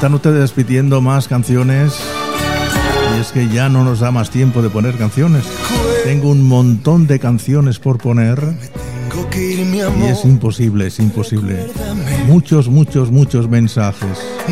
están ustedes pidiendo más canciones y es que ya no nos da más tiempo de poner canciones. Tengo un montón de canciones por poner y es imposible, es imposible. Muchos mensajes.